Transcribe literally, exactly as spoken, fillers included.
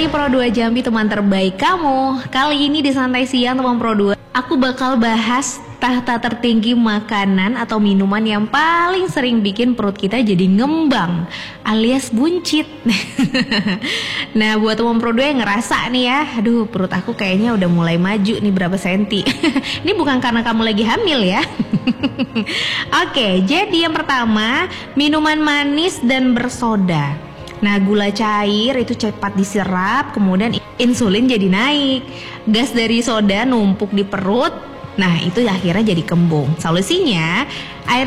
di Pro dua Jambi, teman terbaik kamu. Kali ini di Santai Siang teman Pro dua, aku bakal bahas tahta tertinggi makanan atau minuman yang paling sering bikin perut kita jadi ngembang alias buncit. Nah, buat teman Pro dua yang ngerasa nih ya, aduh perut aku kayaknya udah mulai maju nih berapa senti. Ini bukan karena kamu lagi hamil ya. Oke, jadi yang pertama, minuman manis dan bersoda. Nah, gula cair itu cepat diserap, kemudian insulin jadi naik. Gas dari soda numpuk di perut. Nah, itu akhirnya jadi kembung. Solusinya,